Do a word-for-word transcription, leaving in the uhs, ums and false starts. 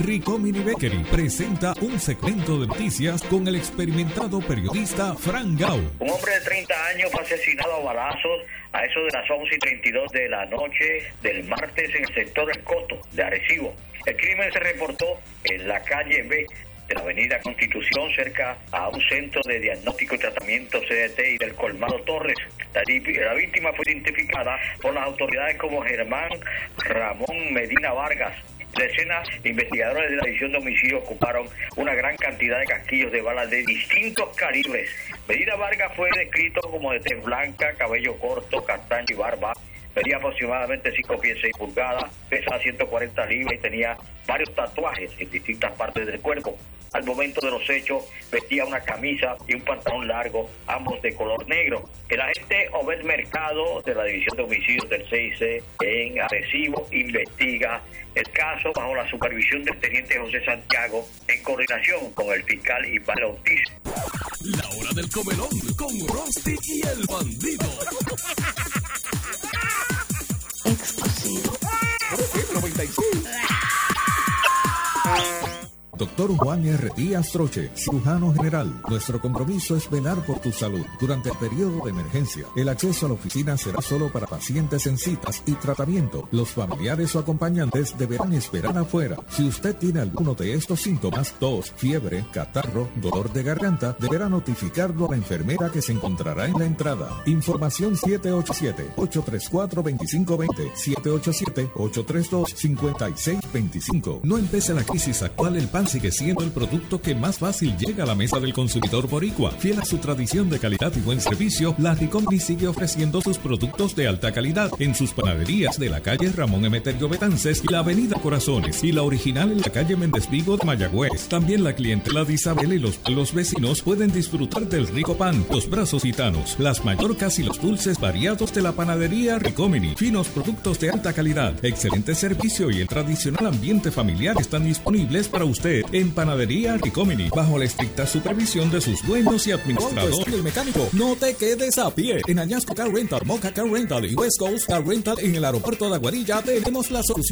Ricomini Bakery presenta un segmento de noticias con el experimentado periodista Frank Gau. Un hombre de treinta años fue asesinado a balazos a eso de las once y treinta y dos de la noche del martes en el sector del Coto de Arecibo. El crimen se reportó en la calle B de la avenida Constitución, cerca a un centro de diagnóstico y tratamiento C D T y del Colmado Torres. La, la víctima fue identificada por las autoridades como Germán Ramón Medina Vargas. En la escena, investigadores de la División de Homicidios ocuparon una gran cantidad de casquillos de balas de distintos calibres. Medina Vargas fue descrito como de tez blanca, cabello corto, castaño y barba. Medía aproximadamente cinco pies seis pulgadas, pesaba ciento cuarenta libras y tenía varios tatuajes en distintas partes del cuerpo. Al momento de los hechos, vestía una camisa y un pantalón largo, ambos de color negro. El agente Obed Mercado, de la División de Homicidios del C I C en Arecibo, investiga el caso bajo la supervisión del teniente José Santiago, en coordinación con el fiscal Iván Ortiz. La hora del comelón con Rosti y el bandido. Exclusivo. noventa y seis. Doctor Juan R. Díaz Troche, cirujano general. Nuestro compromiso es velar por tu salud durante el periodo de emergencia. El acceso a la oficina será solo para pacientes en citas y tratamiento. Los familiares o acompañantes deberán esperar afuera. Si usted tiene alguno de estos síntomas, tos, fiebre, catarro, dolor de garganta, deberá notificarlo a la enfermera que se encontrará en la entrada. Información siete ocho siete, ocho tres cuatro, dos cinco dos cero, siete ocho siete, ocho tres dos, cinco seis dos cinco. No empiece la crisis actual, el pan sigue siendo el producto que más fácil llega a la mesa del consumidor boricua. Fiel a su tradición de calidad y buen servicio, la Ricomini sigue ofreciendo sus productos de alta calidad en sus panaderías de la calle Ramón Emeterio Betances y la avenida Corazones, y la original en la calle Méndez Vigo de Mayagüez. También la clientela de Isabel y los, los vecinos pueden disfrutar del rico pan, los brazos gitanos, las mallorcas y los dulces variados de la panadería Ricomini. Finos productos de alta calidad, excelente servicio y el tradicional ambiente familiar están disponibles para usted en Panadería Ricomini, bajo la estricta supervisión de sus dueños y administradores. El mecánico, no te quedes a pie. En Añasco Car Rental, Moca Car Rental y West Coast Car Rental en el aeropuerto de Aguadilla tenemos la solución.